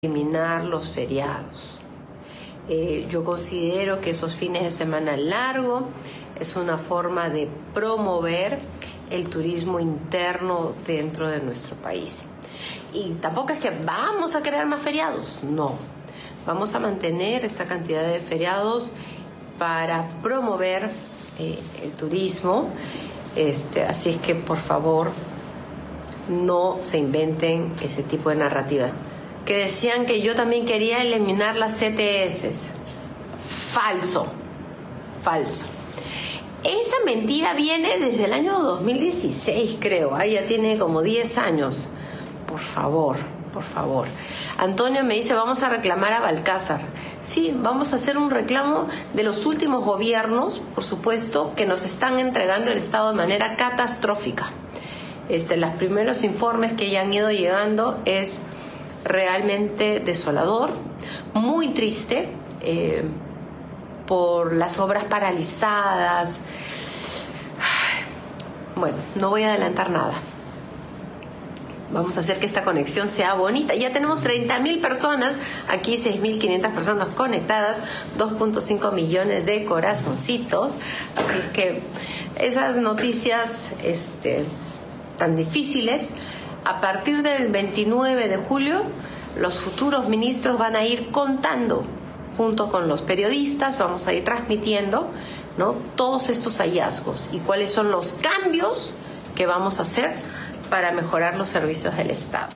eliminar los feriados. Yo considero que esos fines de semana largo es una forma de promover el turismo interno dentro de nuestro país. Y tampoco es que vamos a crear más feriados, no. Vamos a mantener esta cantidad de feriados para promover el turismo. Así es que, por favor, no se inventen ese tipo de narrativas. Que decían que yo también quería eliminar las CTS. Falso. Esa mentira viene desde el año 2016, creo. Ya tiene como 10 años. Por favor. Antonio me dice, vamos a reclamar a Balcázar. Sí, vamos a hacer un reclamo de los últimos gobiernos, por supuesto, que nos están entregando el Estado de manera catastrófica. Los primeros informes que ya han ido llegando es realmente desolador, muy triste, por las obras paralizadas. Bueno, no voy a adelantar nada. Vamos a hacer que esta conexión sea bonita. Ya tenemos 30.000 personas, aquí 6.500 personas conectadas, 2.5 millones de corazoncitos. Así que esas noticias tan difíciles, a partir del 29 de julio, los futuros ministros van a ir contando, junto con los periodistas, vamos a ir transmitiendo, ¿no?, todos estos hallazgos y cuáles son los cambios que vamos a hacer para mejorar los servicios del Estado.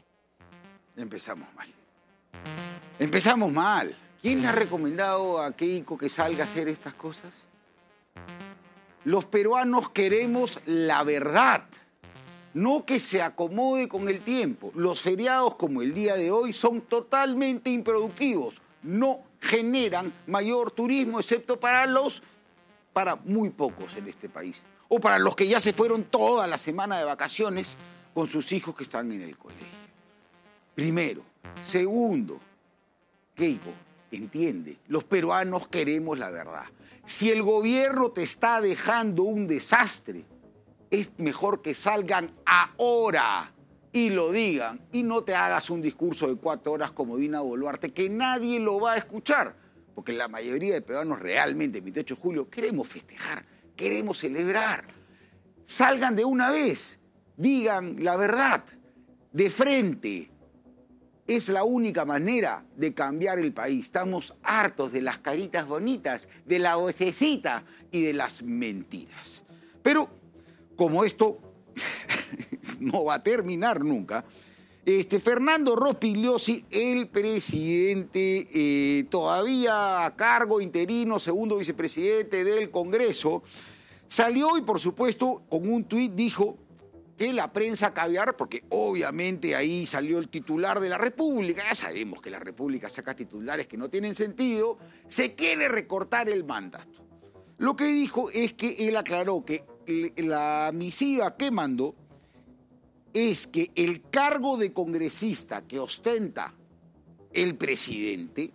Empezamos mal. ¿Quién le ha recomendado a Keiko que salga a hacer estas cosas? Los peruanos queremos la verdad. No que se acomode con el tiempo. Los feriados como el día de hoy son totalmente improductivos. No generan mayor turismo, excepto para muy pocos en este país. O para los que ya se fueron toda la semana de vacaciones con sus hijos que están en el colegio. Primero. Segundo, Keiko, entiende, los peruanos queremos la verdad. Si el gobierno te está dejando un desastre, es mejor que salgan ahora y lo digan y no te hagas un discurso de 4 horas como Dina Boluarte que nadie lo va a escuchar, porque la mayoría de peruanos realmente, el 28 de julio, queremos festejar, queremos celebrar. Salgan de una vez, digan la verdad, de frente. Es la única manera de cambiar el país. Estamos hartos de las caritas bonitas, de la vocecita y de las mentiras. Pero como esto no va a terminar nunca, Fernando Rospigliosi, el presidente todavía a cargo interino, segundo vicepresidente del Congreso, salió y por supuesto con un tuit dijo que la prensa caviar, porque obviamente ahí salió el titular de la República, ya sabemos que la República saca titulares que no tienen sentido, se quiere recortar el mandato. Lo que dijo es que él aclaró que la misiva que mandó es que el cargo de congresista que ostenta el presidente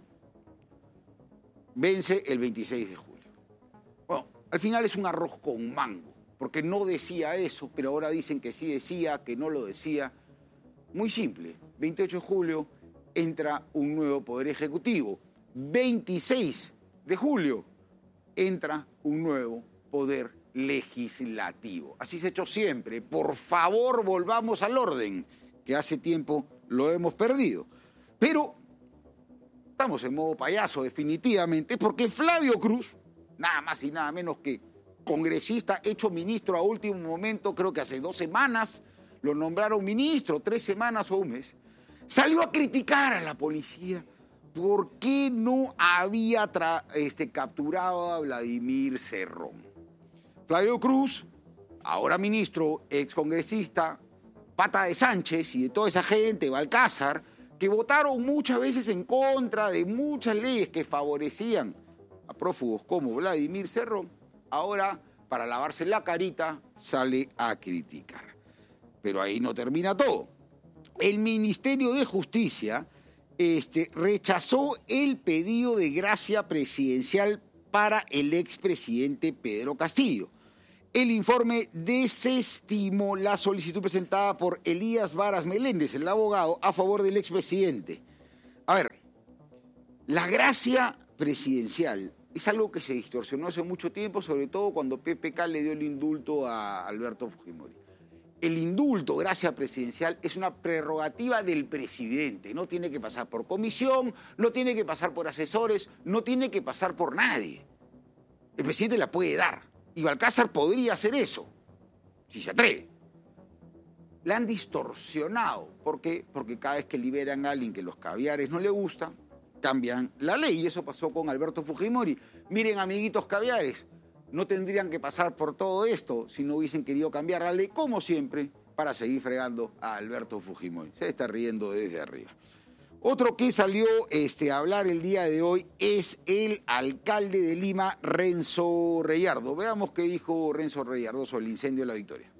vence el 26 de julio. Bueno, al final es un arroz con mango, porque no decía eso, pero ahora dicen que sí decía, que no lo decía. Muy simple, 28 de julio entra un nuevo Poder Ejecutivo, 26 de julio entra un nuevo Poder Legislativo. Así se ha hecho siempre. Por favor, volvamos al orden, que hace tiempo lo hemos perdido. Pero estamos en modo payaso, definitivamente, porque Flavio Cruz, nada más y nada menos que congresista, hecho ministro a último momento, creo que hace 2 semanas, lo nombraron ministro, 3 semanas o un mes, salió a criticar a la policía por qué no había capturado a Vladimir Cerrón. Flavio Cruz, ahora ministro, excongresista, pata de Sánchez y de toda esa gente, Balcázar, que votaron muchas veces en contra de muchas leyes que favorecían a prófugos como Vladimir Cerrón, ahora, para lavarse la carita, sale a criticar. Pero ahí no termina todo. El Ministerio de Justicia rechazó el pedido de gracia presidencial para el expresidente Pedro Castillo. El informe desestimó la solicitud presentada por Elías Varas Meléndez, el abogado a favor del expresidente. A ver, la gracia presidencial es algo que se distorsionó hace mucho tiempo, sobre todo cuando PPK le dio el indulto a Alberto Fujimori. El indulto, gracia presidencial, es una prerrogativa del presidente. No tiene que pasar por comisión, no tiene que pasar por asesores, no tiene que pasar por nadie. El presidente la puede dar. Y Balcázar podría hacer eso, si se atreve. La han distorsionado. ¿Por qué? Porque cada vez que liberan a alguien que los caviares no le gustan, cambian la ley. Y eso pasó con Alberto Fujimori. Miren, amiguitos caviares, no tendrían que pasar por todo esto si no hubiesen querido cambiar la ley, como siempre, para seguir fregando a Alberto Fujimori. Se está riendo desde arriba. Otro que salió a hablar el día de hoy es el alcalde de Lima, Renzo Reyardo. Veamos qué dijo Renzo Reyardo sobre el incendio de La Victoria.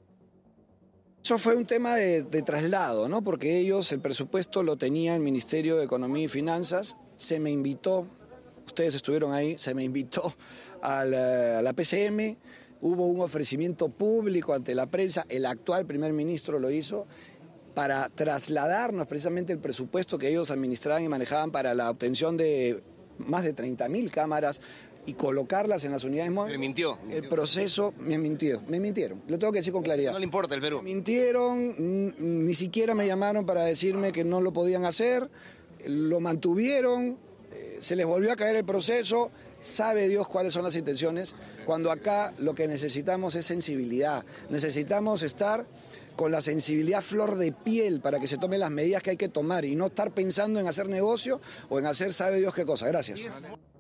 Eso fue un tema de traslado, ¿no? Porque ellos, el presupuesto lo tenía el Ministerio de Economía y Finanzas. Se me invitó, ustedes estuvieron ahí, se me invitó a la PCM. Hubo un ofrecimiento público ante la prensa, el actual primer ministro lo hizo, para trasladarnos precisamente el presupuesto que ellos administraban y manejaban para la obtención de más de 30.000 cámaras y colocarlas en las unidades móviles. Me mintió. El proceso me mintieron, lo tengo que decir con claridad. No le importa el Perú. Me mintieron, ni siquiera me llamaron para decirme que no lo podían hacer, lo mantuvieron, se les volvió a caer el proceso. Sabe Dios cuáles son las intenciones, cuando acá lo que necesitamos es sensibilidad. Necesitamos estar con la sensibilidad flor de piel para que se tomen las medidas que hay que tomar y no estar pensando en hacer negocio o en hacer sabe Dios qué cosa. Gracias.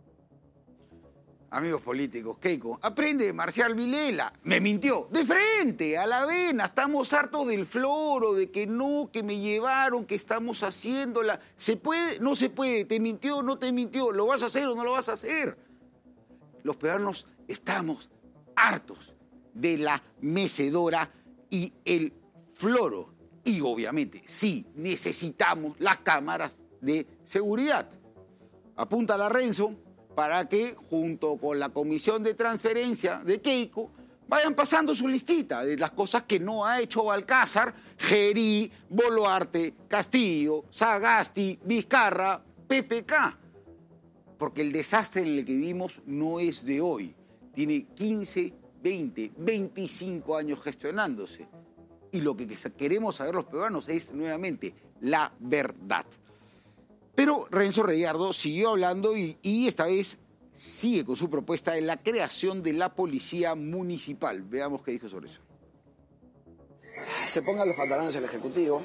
Amigos políticos, Keiko, aprende de Marcial Vilela. Me mintió. De frente, a la vena. Estamos hartos del floro, de que no, que me llevaron, que estamos haciéndola. ¿Se puede? No se puede. ¿Te mintió? ¿No te mintió? ¿Lo vas a hacer o no lo vas a hacer? Los peruanos estamos hartos de la mecedora y el floro. Y obviamente, sí, necesitamos las cámaras de seguridad. Apúntala, Renzo, para que junto con la comisión de transferencia de Keiko vayan pasando su listita de las cosas que no ha hecho Balcázar, Gerí, Boluarte, Castillo, Sagasti, Vizcarra, PPK. Porque el desastre en el que vivimos no es de hoy. Tiene 15, 20, 25 años gestionándose. Y lo que queremos saber los peruanos es, nuevamente, la verdad. Pero Renzo Reyardo siguió hablando y esta vez sigue con su propuesta de la creación de la policía municipal. Veamos qué dijo sobre eso. Se pongan los pantalones el Ejecutivo.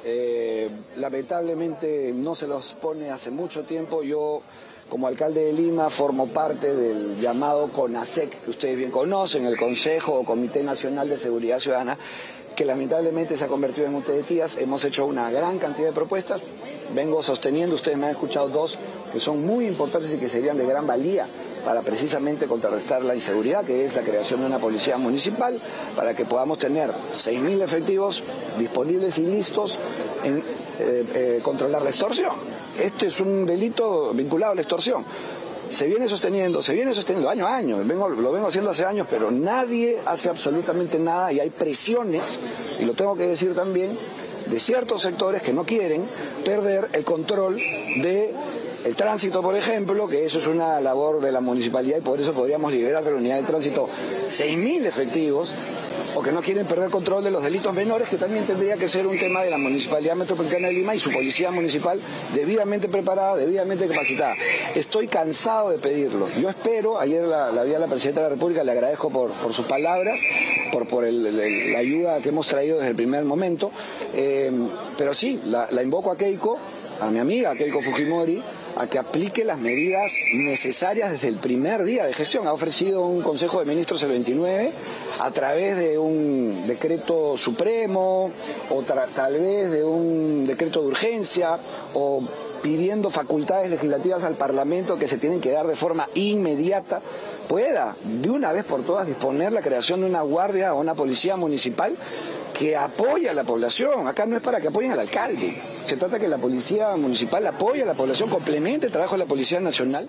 Lamentablemente no se los pone hace mucho tiempo. Yo, como alcalde de Lima, formo parte del llamado CONASEC, que ustedes bien conocen, el Consejo o Comité Nacional de Seguridad Ciudadana, que lamentablemente se ha convertido en un té de tías. Hemos hecho una gran cantidad de propuestas. Vengo sosteniendo, ustedes me han escuchado dos que son muy importantes y que serían de gran valía para precisamente contrarrestar la inseguridad, que es la creación de una policía municipal, para que podamos tener 6.000 efectivos disponibles y listos en controlar la extorsión. Este es un delito vinculado a la extorsión. Se viene sosteniendo año a año, lo vengo haciendo hace años, pero nadie hace absolutamente nada y hay presiones, y lo tengo que decir también, de ciertos sectores que no quieren perder el control de el tránsito, por ejemplo, que eso es una labor de la municipalidad y por eso podríamos liberar de la unidad de tránsito 6.000 efectivos, o que no quieren perder control de los delitos menores, que también tendría que ser un tema de la Municipalidad Metropolitana de Lima y su policía municipal debidamente preparada, debidamente capacitada. Estoy cansado de pedirlo. Yo espero, ayer la vi a la Presidenta de la República, le agradezco por sus palabras, por la ayuda que hemos traído desde el primer momento, pero sí, la invoco a Keiko, a mi amiga Keiko Fujimori, a que aplique las medidas necesarias desde el primer día de gestión. Ha ofrecido un Consejo de Ministros el 29 a través de un decreto supremo o tal vez de un decreto de urgencia o pidiendo facultades legislativas al Parlamento que se tienen que dar de forma inmediata, pueda de una vez por todas disponer la creación de una guardia o una policía municipal que apoya a la población. Acá no es para que apoyen al alcalde. Se trata que la policía municipal apoye a la población, complemente el trabajo de la Policía Nacional.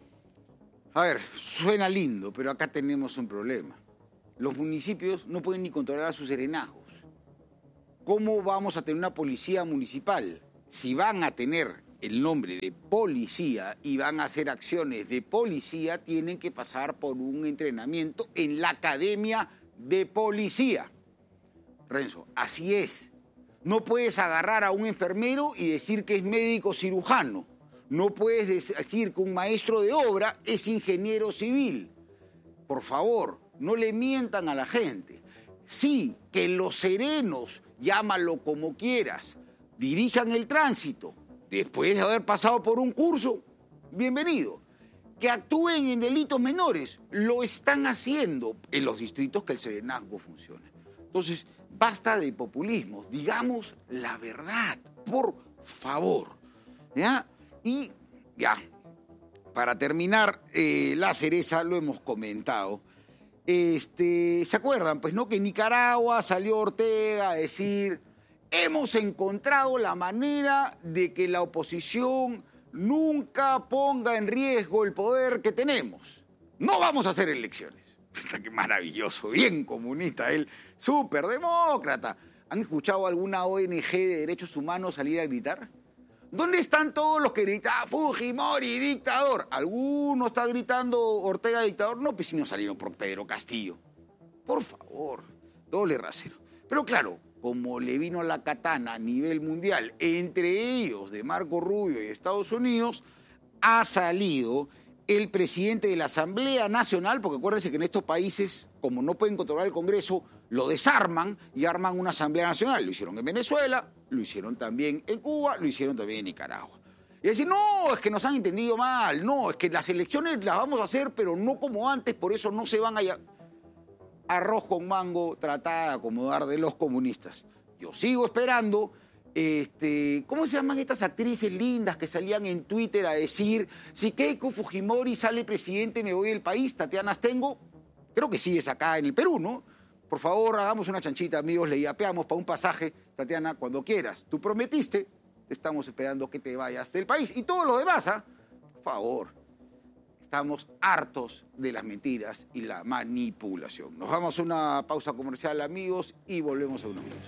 A ver, suena lindo, pero acá tenemos un problema. Los municipios no pueden ni controlar a sus serenazgos. ¿Cómo vamos a tener una policía municipal si van a tener el nombre de policía y van a hacer acciones de policía, tienen que pasar por un entrenamiento en la academia de policía. Renzo, así es. No puedes agarrar a un enfermero y decir que es médico cirujano. No puedes decir que un maestro de obra es ingeniero civil. Por favor, no le mientan a la gente. Sí, que los serenos, llámalo como quieras, dirijan el tránsito después de haber pasado por un curso, bienvenido. Que actúen en delitos menores, lo están haciendo en los distritos que el serenazgo funciona. Entonces, basta de populismos, digamos la verdad, por favor. ¿Ya? Y ya, para terminar, la cereza lo hemos comentado. ¿Se acuerdan? Pues no, que en Nicaragua salió Ortega a decir: hemos encontrado la manera de que la oposición nunca ponga en riesgo el poder que tenemos. No vamos a hacer elecciones. Qué maravilloso, bien comunista él, súper demócrata. ¿Han escuchado alguna ONG de derechos humanos salir a gritar? ¿Dónde están todos los que gritan Fujimori, dictador? ¿Alguno está gritando Ortega, dictador? No, pues si no salieron por Pedro Castillo. Por favor, doble rasero. Pero claro, como le vino la katana a nivel mundial, entre ellos de Marco Rubio y Estados Unidos, ha salido el presidente de la Asamblea Nacional, porque acuérdense que en estos países, como no pueden controlar el Congreso, lo desarman y arman una Asamblea Nacional. Lo hicieron en Venezuela, lo hicieron también en Cuba, lo hicieron también en Nicaragua. Y decir, no, es que nos han entendido mal, no, es que las elecciones las vamos a hacer, pero no como antes, por eso no se van a... Arroz con mango, tratada de acomodar de los comunistas. Yo sigo esperando... ¿cómo se llaman estas actrices lindas que salían en Twitter a decir: si Keiko Fujimori sale presidente me voy del país? Tatiana Stengo, creo que sí es acá en el Perú, ¿no? Por favor, hagamos una chanchita, amigos, le yapeamos para un pasaje, Tatiana, cuando quieras. Tú prometiste, te estamos esperando que te vayas del país. Y todo lo demás, por favor, estamos hartos de las mentiras y la manipulación. Nos vamos a una pausa comercial, amigos, y volvemos a unos minutos.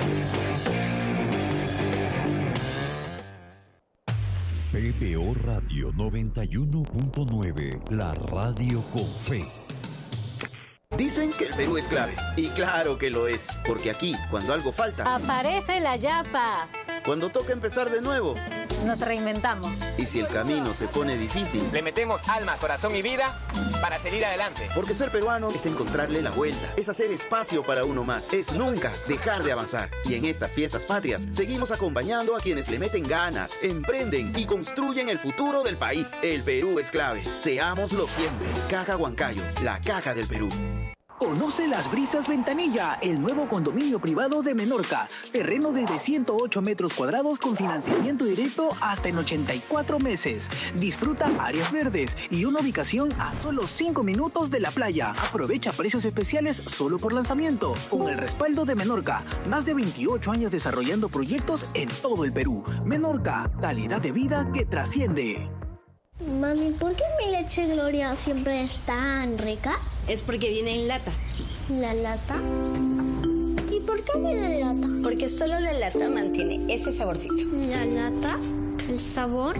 PPO Radio 91.9, la radio con fe. Dicen que el Perú es clave, y claro que lo es, porque aquí, cuando algo falta, aparece la yapa. Cuando toca empezar de nuevo, nos reinventamos. Y si el camino se pone difícil, le metemos alma, corazón y vida para seguir adelante. Porque ser peruano es encontrarle la vuelta, es hacer espacio para uno más, es nunca dejar de avanzar. Y en estas fiestas patrias, seguimos acompañando a quienes le meten ganas, emprenden y construyen el futuro del país. El Perú es clave, seámoslo siempre. Caja Huancayo, la caja del Perú. Conoce Las Brisas Ventanilla, el nuevo condominio privado de Menorca. Terreno desde 108 metros cuadrados con financiamiento directo hasta en 84 meses. Disfruta áreas verdes y una ubicación a solo 5 minutos de la playa. Aprovecha precios especiales solo por lanzamiento. Con el respaldo de Menorca, más de 28 años desarrollando proyectos en todo el Perú. Menorca, calidad de vida que trasciende. Mami, ¿por qué mi leche Gloria siempre es tan rica? Es porque viene en lata. ¿La lata? ¿Y por qué viene en lata? Porque solo la lata mantiene ese saborcito. ¿La lata? ¿El sabor?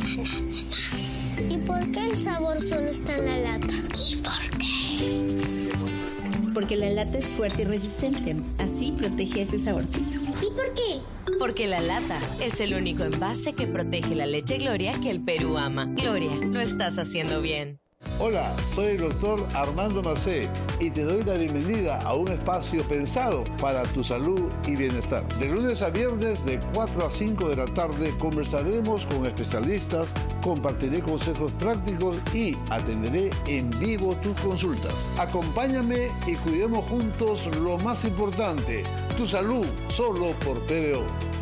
¿Y por qué el sabor solo está en la lata? ¿Y por qué? Porque la lata es fuerte y resistente. Así protege ese saborcito. ¿Y por qué? Porque la lata es el único envase que protege la leche Gloria que el Perú ama. Gloria, lo estás haciendo bien. Hola, soy el doctor Armando Macé y te doy la bienvenida a un espacio pensado para tu salud y bienestar. De lunes a viernes de 4 a 5 de la tarde conversaremos con especialistas, compartiré consejos prácticos y atenderé en vivo tus consultas. Acompáñame y cuidemos juntos lo más importante, tu salud, solo por PBO.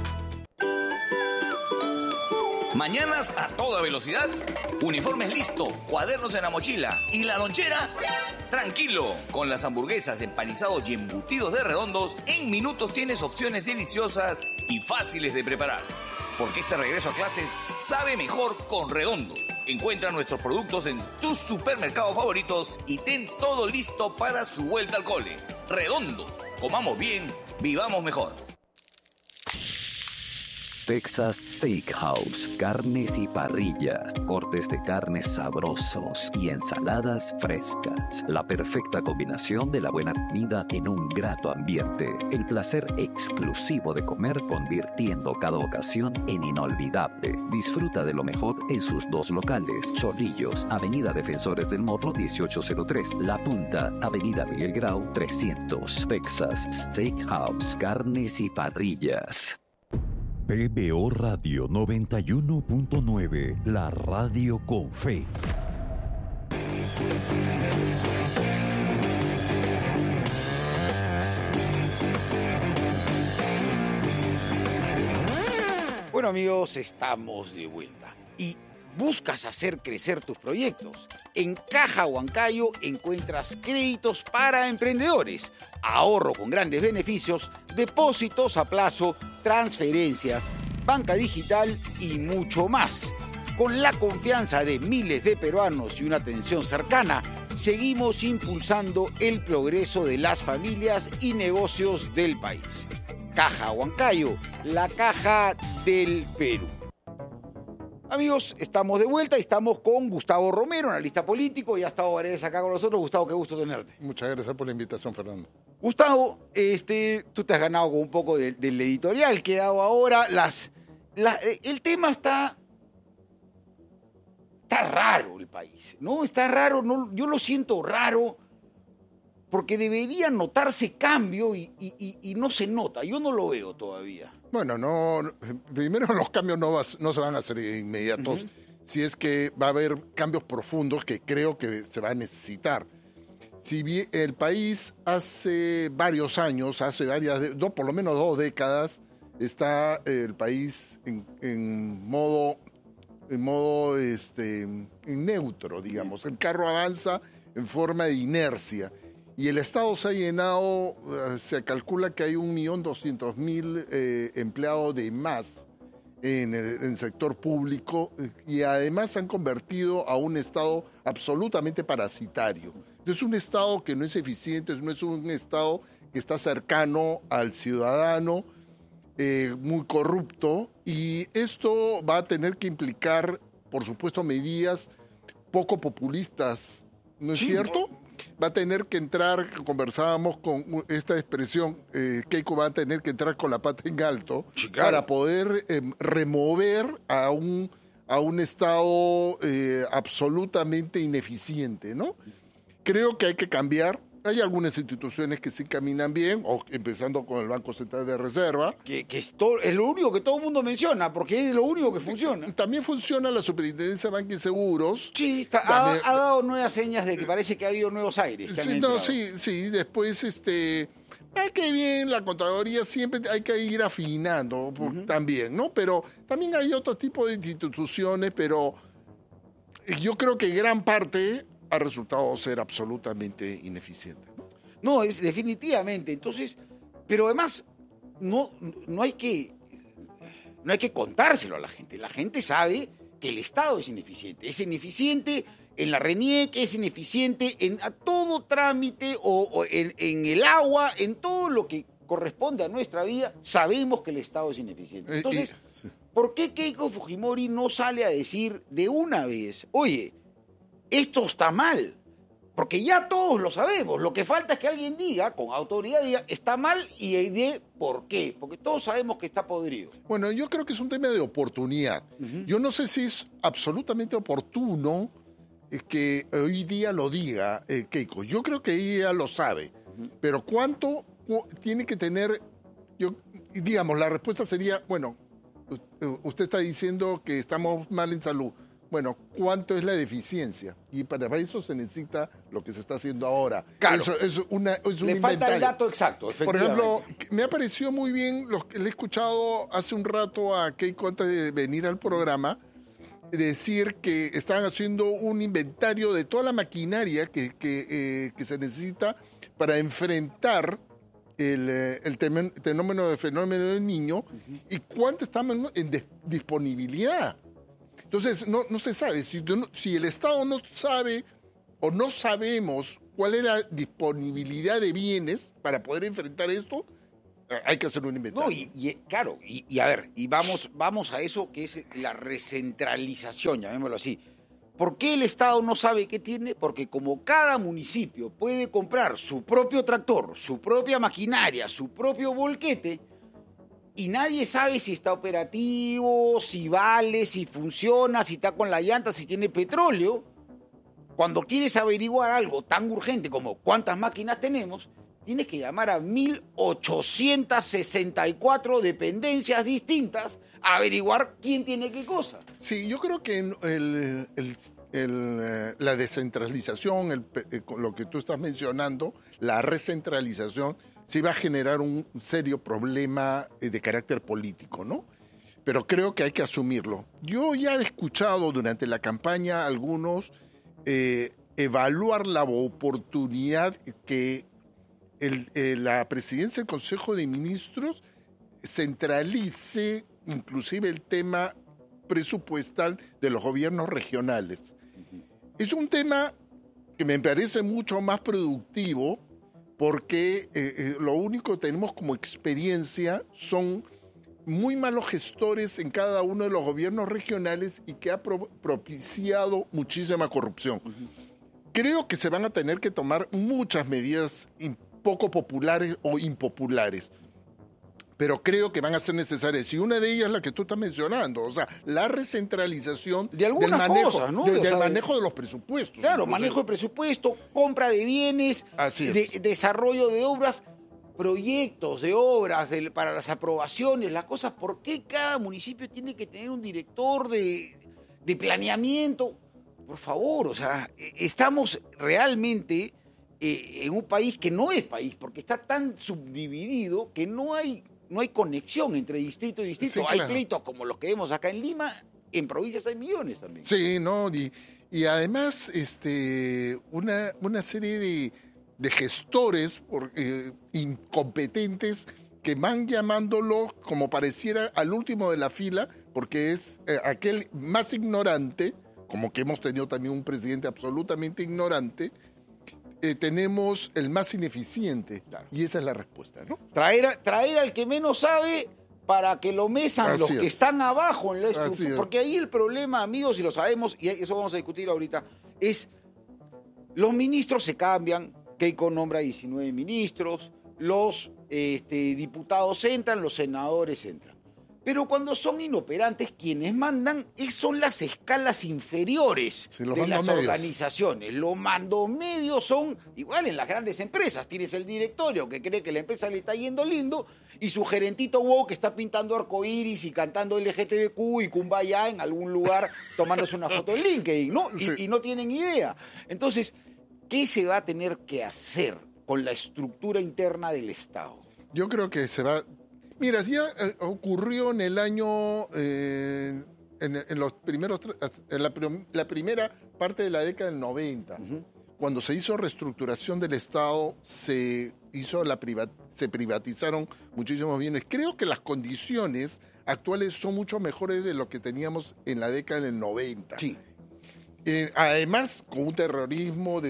Mañanas a toda velocidad, uniformes listo, cuadernos en la mochila y la lonchera, tranquilo. Con las hamburguesas, empanizados y embutidos de Redondos, en minutos tienes opciones deliciosas y fáciles de preparar. Porque este regreso a clases sabe mejor con Redondos. Encuentra nuestros productos en tus supermercados favoritos y ten todo listo para su vuelta al cole. Redondos, comamos bien, vivamos mejor. Texas Steakhouse, carnes y parrillas, cortes de carnes sabrosos y ensaladas frescas. La perfecta combinación de la buena comida en un grato ambiente. El placer exclusivo de comer convirtiendo cada ocasión en inolvidable. Disfruta de lo mejor en sus 2 locales. Chorrillos, Avenida Defensores del Morro 1803. La Punta, Avenida Miguel Grau 300. Texas Steakhouse, carnes y parrillas. PBO Radio 91.9, la radio con fe. Bueno, amigos, estamos de vuelta. Y buscas hacer crecer tus proyectos. En Caja Huancayo encuentras créditos para emprendedores, ahorro con grandes beneficios, depósitos a plazo, transferencias, banca digital y mucho más. Con la confianza de miles de peruanos y una atención cercana, seguimos impulsando el progreso de las familias y negocios del país. Caja Huancayo, la caja del Perú. Amigos, estamos de vuelta y estamos con Gustavo Romero, analista político, y ha estado varias veces acá con nosotros. Gustavo, qué gusto tenerte. Muchas gracias por la invitación, Fernando. Gustavo, tú te has ganado con un poco del editorial que he dado ahora. El tema está raro, el país, ¿no? Está raro, no, yo lo siento raro, porque debería notarse cambio y no se nota. Yo no lo veo todavía. Bueno, primero los cambios no se van a hacer inmediatos, si es que va a haber cambios profundos que creo que se va a necesitar. Si bien el país hace varios años, por lo menos 2 décadas, está el país en modo neutro, digamos. El carro avanza en forma de inercia. Y el Estado se ha llenado, se calcula que hay 1.200.000 empleados de más en el sector público, y además se han convertido a un Estado absolutamente parasitario. Es un Estado que no es eficiente, no es un Estado que está cercano al ciudadano, muy corrupto, y esto va a tener que implicar, por supuesto, medidas poco populistas, ¿no es cierto? Va a tener que entrar, conversábamos con esta expresión, Keiko va a tener que entrar con la pata en alto, para poder remover a un Estado absolutamente ineficiente, ¿no? Creo que hay que cambiar. Hay algunas instituciones que sí caminan bien, empezando con el Banco Central de Reserva. Que es lo único que todo el mundo menciona, porque es lo único que funciona. También funciona la Superintendencia de Banca y Seguros. Sí, ha dado nuevas señas de que parece que ha habido nuevos aires. Sí, después, que bien, la Contraloría siempre hay que ir afinando también, ¿no? Pero también hay otro tipo de instituciones, pero yo creo que gran parte ha resultado ser absolutamente ineficiente. No, es definitivamente. Entonces, pero además no hay que contárselo a la gente. La gente sabe que el Estado es ineficiente. Es ineficiente en la RENIEC, es ineficiente en todo trámite o en el agua, en todo lo que corresponde a nuestra vida. Sabemos que el Estado es ineficiente. Entonces, ¿por qué Keiko Fujimori no sale a decir de una vez, oye, esto está mal? Porque ya todos lo sabemos. Lo que falta es que alguien diga, con autoridad, diga, está mal y de por qué. Porque todos sabemos que está podrido. Bueno, yo creo que es un tema de oportunidad. Yo no sé si es absolutamente oportuno que hoy día lo diga Keiko. Yo creo que ella lo sabe. Pero ¿cuánto tiene que tener? Digamos, la respuesta sería, bueno, usted está diciendo que estamos mal en salud. Bueno, ¿cuánto es la deficiencia? Y para eso se necesita lo que se está haciendo ahora. Claro. Es un inventario. Falta el dato exacto, Por ejemplo, me ha parecido muy bien, le he escuchado hace un rato a Keiko antes de venir al programa, decir que están haciendo un inventario de toda la maquinaria que se necesita para enfrentar el fenómeno del niño y cuánto estamos en disponibilidad. Entonces, no se sabe. Si el Estado no sabe o no sabemos cuál es la disponibilidad de bienes para poder enfrentar esto, Hay que hacer un inventario. No, claro, a ver, y vamos a eso que es la recentralización, llamémoslo así. ¿Por qué el Estado no sabe qué tiene? Porque como cada municipio puede comprar su propio tractor, su propia maquinaria, su propio volquete, y nadie sabe si está operativo, si vale, si funciona, si está con la llanta, si tiene petróleo. Cuando quieres averiguar algo tan urgente como cuántas máquinas tenemos, tienes que llamar a 1.864 dependencias distintas a averiguar quién tiene qué cosa. Sí, yo creo que la descentralización, lo que tú estás mencionando, la recentralización, sí va a generar un serio problema de carácter político, ¿no? Pero creo que hay que asumirlo. Yo ya he escuchado durante la campaña algunos evaluar la oportunidad que la presidencia del Consejo de Ministros centralice inclusive el tema presupuestal de los gobiernos regionales. Es un tema que me parece mucho más productivo porque lo único que tenemos como experiencia son muy malos gestores en cada uno de los gobiernos regionales y que ha propiciado muchísima corrupción. Creo que se van a tener que tomar muchas medidas poco populares o impopulares, pero creo que van a ser necesarias. Y una de ellas es la que tú estás mencionando, o sea, la recentralización de algunas manejo, cosas, ¿no? del manejo de los presupuestos. Claro, manejo de presupuesto, compra de bienes, desarrollo de obras, proyectos de obras para las aprobaciones, las cosas. ¿Por qué cada municipio tiene que tener un director de planeamiento? Por favor, o sea, estamos realmente en un país que no es país, porque está tan subdividido que no hay conexión entre distrito y distrito. Sí, claro. Hay pleitos como los que vemos acá en Lima, en provincias hay millones también. Sí, no, y además una serie de gestores incompetentes que van llamándolo como pareciera al último de la fila, porque es aquel más ignorante, como que hemos tenido también un presidente absolutamente ignorante. Tenemos el más ineficiente, claro. Y esa es la respuesta, ¿no? Traer al que menos sabe para que lo mesan los que están abajo en la estructura. Porque ahí el problema, amigos, y lo sabemos, y eso vamos a discutir ahorita, es los ministros se cambian, Keiko nombra 19 ministros, los diputados entran, los senadores entran. Pero cuando son inoperantes, quienes mandan son las escalas inferiores de las organizaciones. Los mandomedios son igual en las grandes empresas. Tienes el directorio que cree que la empresa le está yendo lindo y su gerentito wow que está pintando arcoíris y cantando LGTBQ y Kumbaya en algún lugar tomándose una foto en LinkedIn, ¿no? Y no tienen idea. Entonces, ¿qué se va a tener que hacer con la estructura interna del Estado? Yo creo que se va... Mira, ya ocurrió en el año, en la primera parte de la década del 90, cuando se hizo reestructuración del Estado, se privatizaron muchísimos bienes. Creo que las condiciones actuales son mucho mejores de lo que teníamos en la década del 90. Sí. Además, con un terrorismo,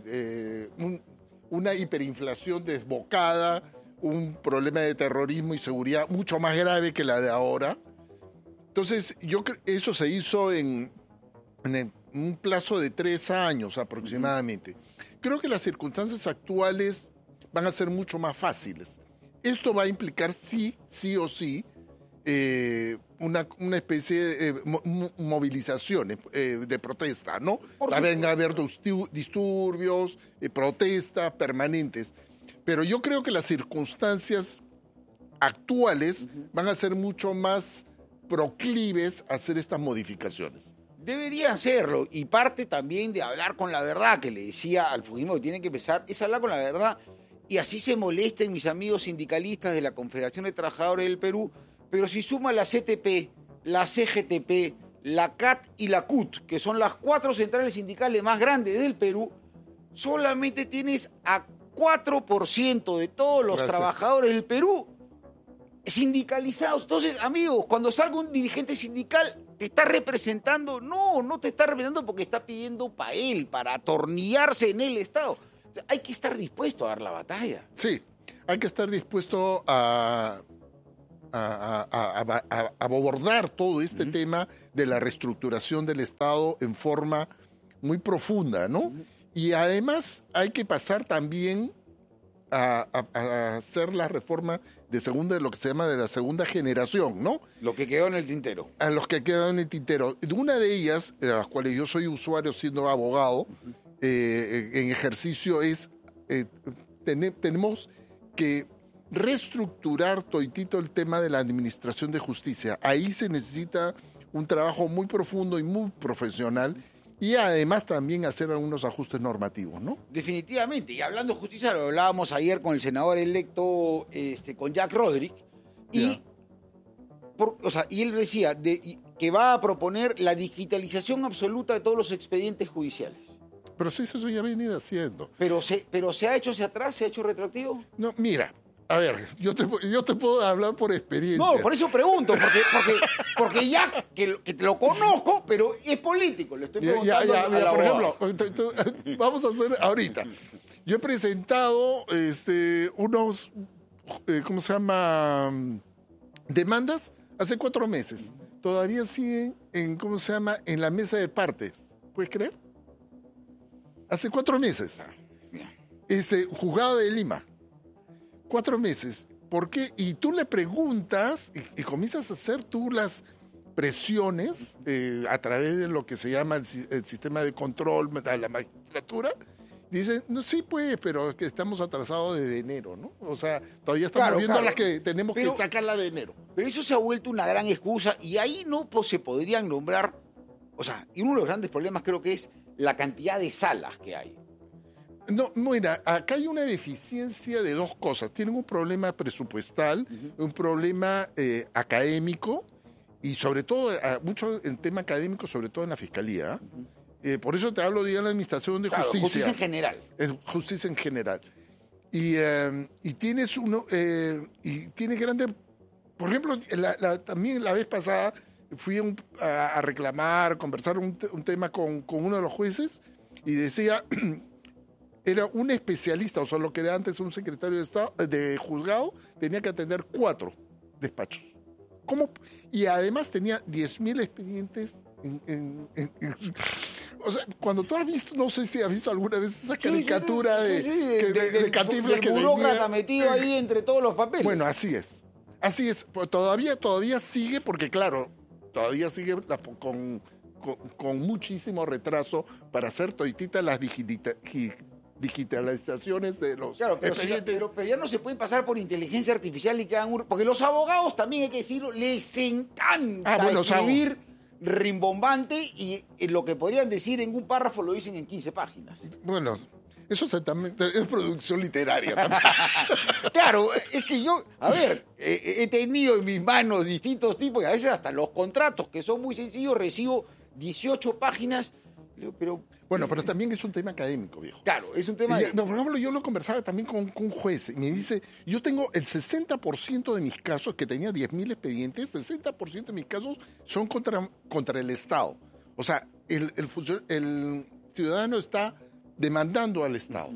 una hiperinflación desbocada, un problema de terrorismo y seguridad mucho más grave que la de ahora. Entonces, yo creo que eso se hizo en un plazo de 3 años aproximadamente. Creo que las circunstancias actuales van a ser mucho más fáciles. Esto va a implicar sí o sí, una especie de movilizaciones de protesta, ¿no? Van a haber disturbios, protestas permanentes. Pero yo creo que las circunstancias actuales van a ser mucho más proclives a hacer estas modificaciones. Deberían serlo, y parte también de hablar con la verdad, que le decía al Fujimori que tienen que empezar, es hablar con la verdad, y así se molesten mis amigos sindicalistas de la Confederación de Trabajadores del Perú, pero si suma la CTP, la CGTP, la CAT y la CUT, que son las 4 centrales sindicales más grandes del Perú, solamente tienes a 4% de todos los trabajadores del Perú sindicalizados. Entonces, amigos, cuando salga un dirigente sindical, ¿te está representando? No te está representando porque está pidiendo para él, para atornillarse en el Estado. Hay que estar dispuesto a dar la batalla. Sí, Hay que estar dispuesto a abordar todo este tema de la reestructuración del Estado en forma muy profunda, ¿no? Y además hay que pasar también a hacer la reforma de lo que se llama de la segunda generación, ¿no? Lo que quedó en el tintero. A los que quedaron en el tintero. Una de ellas, de las cuales yo soy usuario siendo abogado, en ejercicio es, tenemos que reestructurar toditito el tema de la administración de justicia. Ahí se necesita un trabajo muy profundo y muy profesional y además también hacer algunos ajustes normativos, ¿no? Definitivamente. Y hablando de justicia, lo hablábamos ayer con el senador electo, con Jack Roderick, y él decía que va a proponer la digitalización absoluta de todos los expedientes judiciales. Pero sí, eso ya venido haciendo. ¿Pero se ha hecho hacia atrás? ¿Se ha hecho retroactivo? No, mira, a ver, yo te puedo hablar por experiencia. No, por eso pregunto, porque ya que te lo conozco, pero es político. Le estoy preguntando por ejemplo, vamos a hacer ahorita. Yo he presentado unos, ¿cómo se llama? Demandas hace 4 meses. Todavía siguen en la mesa de partes. ¿Puedes creer? Hace 4 meses. Juzgado de Lima. 4 meses. ¿Por qué? Y tú le preguntas y comienzas a hacer tú las presiones a través de lo que se llama el sistema de control de la magistratura. Dicen, no, sí, pues, pero es que estamos atrasados desde enero, ¿no? O sea, todavía estamos viendo las que tenemos que sacarla de enero. Pero eso se ha vuelto una gran excusa y ahí no se podrían nombrar, y uno de los grandes problemas creo que es la cantidad de salas que hay. No, mira, acá hay una deficiencia de 2 cosas. Tienen un problema presupuestal, un problema académico y sobre todo, mucho en tema académico, sobre todo en la fiscalía. Por eso te hablo de la administración de justicia. Justicia en general. Justicia en general. Y tienes y tiene grandes... Por ejemplo, también la vez pasada fui a reclamar, conversar un tema con uno de los jueces y decía... Era un especialista, o sea, lo que era antes un secretario de Estado, de juzgado, tenía que atender 4 despachos. ¿Cómo? Y además tenía 10.000 expedientes o sea, cuando tú has visto, no sé si has visto alguna vez esa caricatura de Cantinflas que burócrata metido ahí entre todos los papeles. Bueno, así es. Así es. Todavía sigue, porque claro, todavía sigue con muchísimo retraso para hacer todititas las digitalizaciones de los expedientes. Pero ya no se pueden pasar por inteligencia artificial y quedan porque los abogados también, hay que decirlo, les encanta escribir rimbombante y lo que podrían decir en un párrafo lo dicen en 15 páginas. Bueno, eso también es producción literaria también. Claro, es que yo, he tenido en mis manos distintos tipos y a veces hasta los contratos que son muy sencillos, recibo 18 páginas. Pero también es un tema académico, viejo. Claro, es un tema... Por ejemplo, yo lo conversaba también con un juez y me dice, yo tengo el 60% de mis casos, que tenía 10.000 expedientes, 60% de mis casos son contra el Estado. O sea, el ciudadano está demandando al Estado.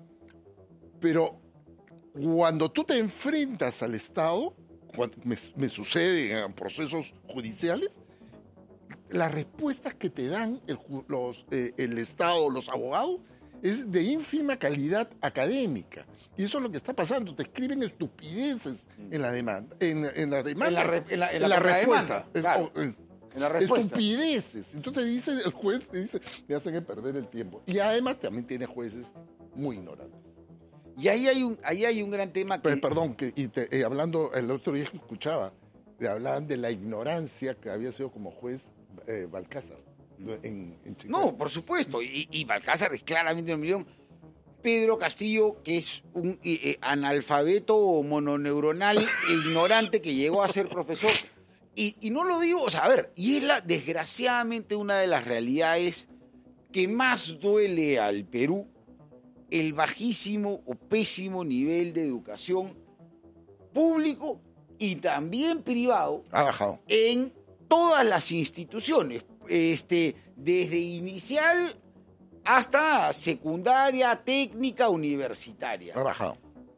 Pero cuando tú te enfrentas al Estado, me sucede en procesos judiciales, las respuestas que te dan el Estado, los abogados, es de ínfima calidad académica. Y eso es lo que está pasando. Te escriben estupideces en la demanda. En la respuesta. Claro. En la respuesta. Estupideces. Entonces el juez me hacen perder el tiempo. Y además también tiene jueces muy ignorantes. Y ahí hay un gran tema que... Perdón, hablando, el otro día escuchaba, hablaban de la ignorancia que había sido como juez Balcázar en Chicago. No, por supuesto, y Balcázar es claramente un millón. Pedro Castillo, que es un analfabeto mononeuronal e ignorante que llegó a ser profesor. Y no lo digo, y es desgraciadamente una de las realidades que más duele al Perú, el bajísimo o pésimo nivel de educación público y también privado. Ha bajado. En todas las instituciones, desde inicial hasta secundaria, técnica, universitaria. Ha bajado.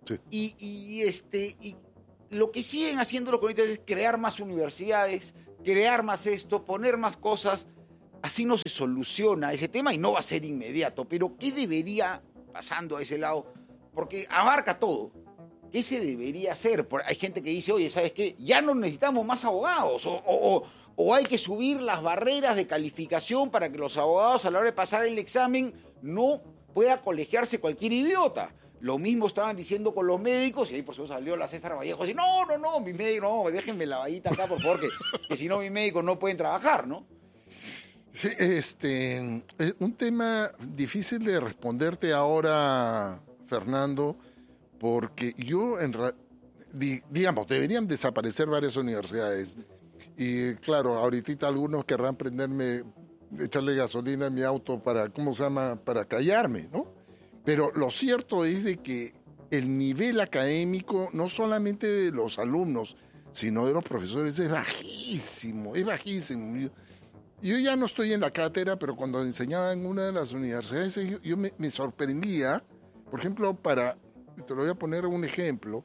Sí. Y lo que siguen haciendo los comunistas es crear más universidades, crear más esto, poner más cosas. Así no se soluciona ese tema y no va a ser inmediato. Pero ¿qué debería, pasando a ese lado? Porque abarca todo. ¿Qué se debería hacer? Hay gente que dice, oye, ¿sabes qué? Ya no necesitamos más abogados. O hay que subir las barreras de calificación para que los abogados a la hora de pasar el examen no pueda colegiarse cualquier idiota. Lo mismo estaban diciendo con los médicos y ahí por eso salió la César Vallejo y no, mi médico, no, déjenme la vallita acá, por favor, que si no mis médicos no pueden trabajar, ¿no? Sí, un tema difícil de responderte ahora, Fernando, porque digamos, deberían desaparecer varias universidades. Y claro, ahorita algunos querrán echarle gasolina a mi auto para callarme, ¿no? Pero lo cierto es de que el nivel académico, no solamente de los alumnos, sino de los profesores, es bajísimo. Yo ya no estoy en la cátedra, pero cuando enseñaba en una de las universidades, yo me sorprendía, por ejemplo, te lo voy a poner un ejemplo,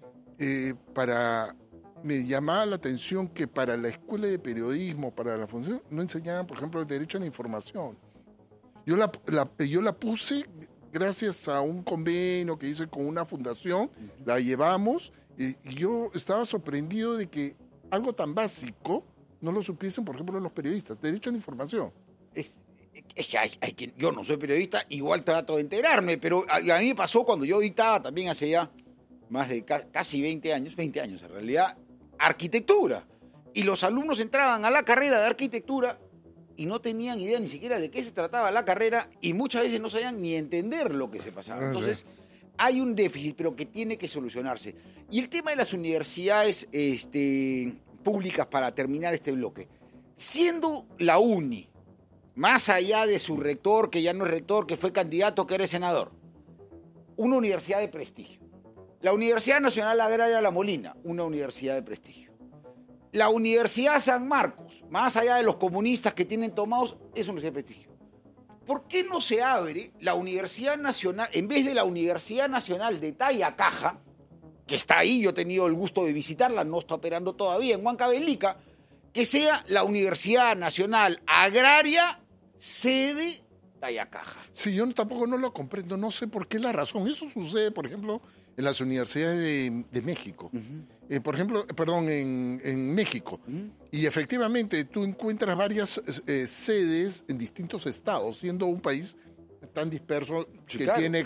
me llamaba la atención que para la escuela de periodismo, para la función, no enseñaban, por ejemplo, el derecho a la información. Yo la puse gracias a un convenio que hice con una fundación, la llevamos, y yo estaba sorprendido de que algo tan básico no lo supiesen, por ejemplo, los periodistas. Derecho a la información. Es que yo no soy periodista, igual trato de enterarme, pero a mí me pasó cuando yo dictaba también hace ya más de casi 20 años en realidad, arquitectura. Y los alumnos entraban a la carrera de arquitectura y no tenían idea ni siquiera de qué se trataba la carrera y muchas veces no sabían ni entender lo que se pasaba. Entonces, hay un déficit, pero que tiene que solucionarse. Y el tema de las universidades públicas, para terminar este bloque, siendo la UNI, más allá de su rector, que ya no es rector, que fue candidato, que era senador, una universidad de prestigio. La Universidad Nacional Agraria La Molina, una universidad de prestigio. La Universidad San Marcos, más allá de los comunistas que tienen tomados, es una universidad de prestigio. ¿Por qué no se abre la Universidad Nacional, en vez de la Universidad Nacional de Tayacaja, que está ahí, yo he tenido el gusto de visitarla, no está operando todavía, en Huancavelica, que sea la Universidad Nacional Agraria, sede Tayacaja? Sí, yo tampoco no lo comprendo, no sé por qué la razón. Eso sucede, por ejemplo, en las universidades de México. Por ejemplo, en México. Y efectivamente tú encuentras varias sedes en distintos estados, siendo un país tan disperso que tiene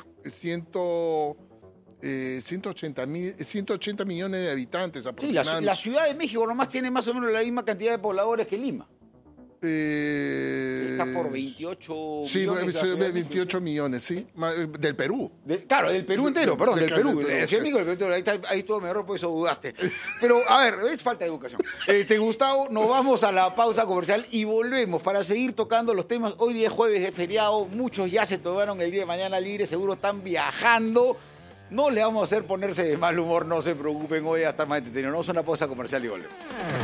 180 millones de habitantes aproximadamente. Sí, la Ciudad de México nomás tiene más o menos la misma cantidad de pobladores que Lima. Está por 28 millones. Sí, 28 millones, sí. Del Perú. Claro, del Perú entero, perdón, del Perú. Ahí todo mejor, por eso dudaste. Pero, a ver, es falta de educación. Gustavo, nos vamos a la pausa comercial y volvemos para seguir tocando los temas. Hoy día es jueves de feriado, muchos ya se tomaron el día de mañana libre, seguro están viajando. No le vamos a hacer ponerse de mal humor, no se preocupen, hoy a estar más entretenido. Nos vamos a una pausa comercial y volvemos.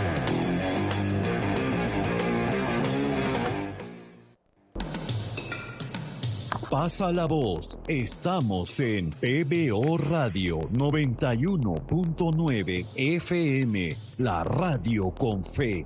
Pasa la voz, estamos en PBO Radio 91.9 FM, la radio con fe.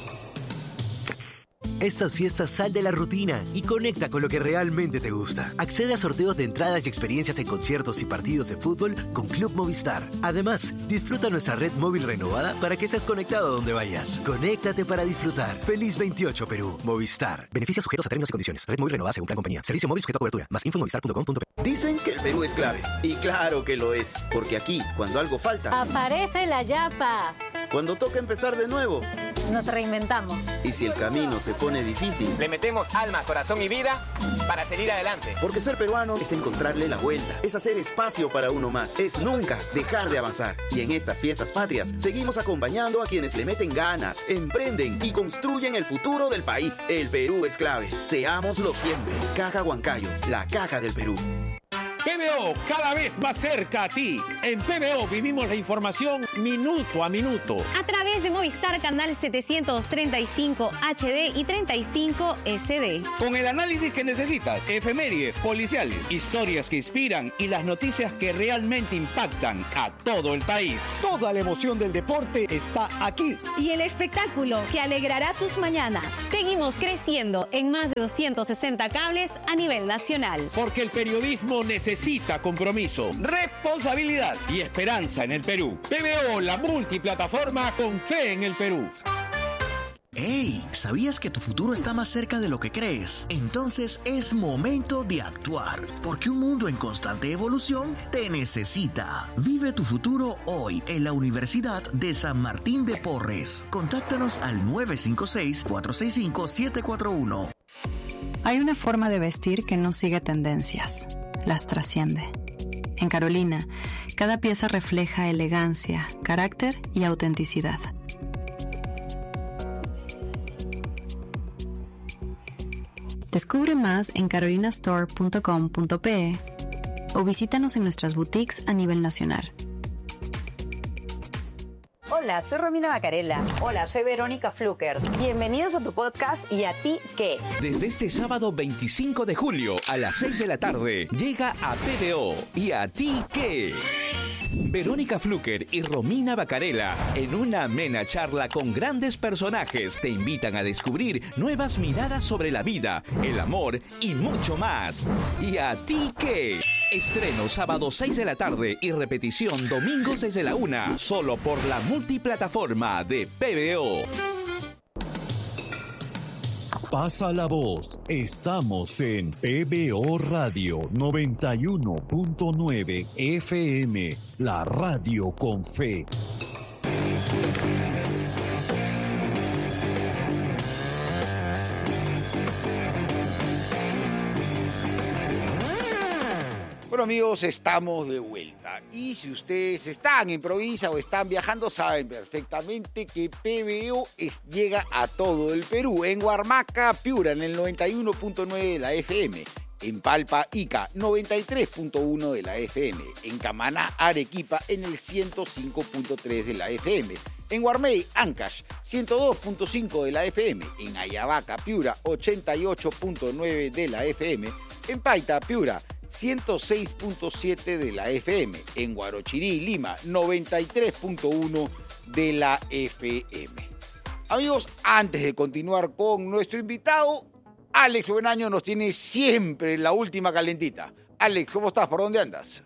Estas fiestas sal de la rutina y conecta con lo que realmente te gusta. Accede a sorteos de entradas y experiencias en conciertos y partidos de fútbol con Club Movistar. Además, disfruta nuestra red móvil renovada para que estés conectado donde vayas. Conéctate para disfrutar. Feliz 28 Perú. Movistar. Beneficios sujetos a términos y condiciones. Red móvil renovada según plan compañía. Servicio móvil sujeto a cobertura. Más info en movistar.com.pe. Dicen que el Perú es clave. Y claro que lo es. Porque aquí, cuando algo falta, aparece la yapa. Cuando toca empezar de nuevo, nos reinventamos. Y si el camino se pone difícil, le metemos alma, corazón y vida para seguir adelante. Porque ser peruano es encontrarle la vuelta, es hacer espacio para uno más, es nunca dejar de avanzar. Y en estas fiestas patrias seguimos acompañando a quienes le meten ganas, emprenden y construyen el futuro del país. El Perú es clave. Seámoslo siempre. Caja Huancayo, la caja del Perú. PBO, cada vez más cerca a ti. En PBO vivimos la información minuto a minuto. A través de Movistar Canal 735 HD y 35 SD. Con el análisis que necesitas, efemérides, policiales, historias que inspiran y las noticias que realmente impactan a todo el país. Toda la emoción del deporte está aquí. Y el espectáculo que alegrará tus mañanas. Seguimos creciendo en más de 260 cables a nivel nacional. Porque el periodismo necesita compromiso, responsabilidad y esperanza en el Perú. PBO, la multiplataforma con fe en el Perú. ¡Hey! ¿Sabías que tu futuro está más cerca de lo que crees? Entonces es momento de actuar, porque un mundo en constante evolución te necesita. Vive tu futuro hoy en la Universidad de San Martín de Porres. Contáctanos al 956-465-741. Hay una forma de vestir que no sigue tendencias, las trasciende. En Carolina, cada pieza refleja elegancia, carácter y autenticidad. Descubre más en carolinastore.com.pe o visítanos en nuestras boutiques a nivel nacional. Hola, soy Romina Bacarella. Hola, soy Verónica Fluker. Bienvenidos a tu podcast ¿Y a ti qué? Desde este sábado 25 de julio a las 6 de la tarde llega a PBO ¿Y a ti qué? Verónica Fluker y Romina Bacarella, en una amena charla con grandes personajes, te invitan a descubrir nuevas miradas sobre la vida, el amor y mucho más. ¿Y a ti qué? Estreno sábado 6 de la tarde y repetición domingos desde la 1, solo por la multiplataforma de PBO. Pasa la voz. Estamos en PBO Radio 91.9 FM, la radio con fe. Bueno amigos, estamos de vuelta y si ustedes están en provincia o están viajando saben perfectamente que PBO llega a todo el Perú. En Huarmaca, Piura en el 91.9 de la FM, en Palpa, Ica 93.1 de la FM, en Camaná, Arequipa en el 105.3 de la FM, en Guarmey, Ancash 102.5 de la FM, en Ayabaca, Piura 88.9 de la FM, en Paita, Piura 106.7 de la FM, en Huarochirí, Lima, 93.1 de la FM. Amigos, antes de continuar con nuestro invitado, Alex Buenaño nos tiene siempre la última calentita. Alex, ¿cómo estás? ¿Por dónde andas?